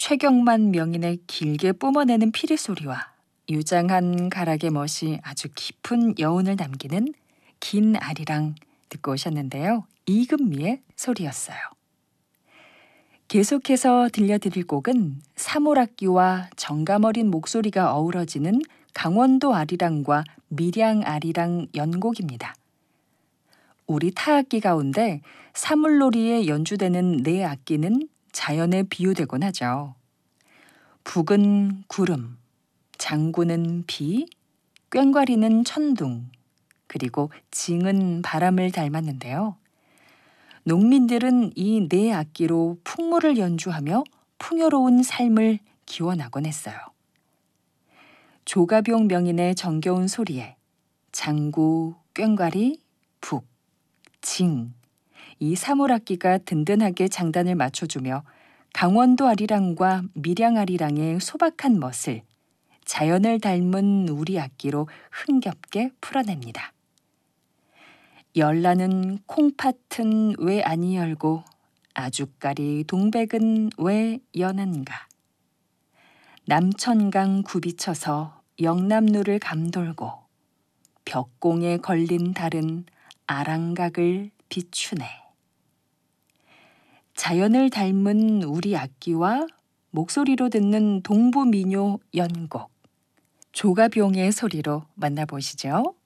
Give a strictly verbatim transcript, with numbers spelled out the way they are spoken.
최경만 명인의 길게 뿜어내는 피리 소리와 유장한 가락의 멋이 아주 깊은 여운을 남기는 긴 아리랑 듣고 오셨는데요. 이금미의 소리였어요. 계속해서 들려드릴 곡은 사물악기와 정감 어린 목소리가 어우러지는 강원도 아리랑과 밀양 아리랑 연곡입니다. 우리 타악기 가운데 사물놀이에 연주되는 네 악기는 자연에 비유되곤 하죠. 북은 구름, 장구는 비, 꽹과리는 천둥, 그리고 징은 바람을 닮았는데요. 농민들은 이 네 악기로 풍물을 연주하며 풍요로운 삶을 기원하곤 했어요. 조가병 명인의 정겨운 소리에 장구, 꽹과리, 북, 징, 이 사물악기가 든든하게 장단을 맞춰주며 강원도 아리랑과 밀양 아리랑의 소박한 멋을 자연을 닮은 우리 악기로 흥겹게 풀어냅니다. 열나는 콩팥은 왜 아니 열고 아주까리 동백은 왜 연한가. 남천강 굽이쳐서 영남루를 감돌고 벽공에 걸린 달은 아랑각을 비추네. 자연을 닮은 우리 악기와 목소리로 듣는 동부민요 연곡, 조가병의 소리로 만나보시죠.